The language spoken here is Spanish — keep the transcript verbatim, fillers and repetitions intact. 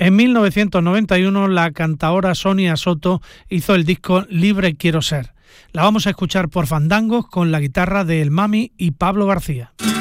En mil novecientos noventa y uno la cantaora Sonia Soto hizo el disco Libre Quiero Ser. La vamos a escuchar por Fandangos con la guitarra de El Mami y Pablo García.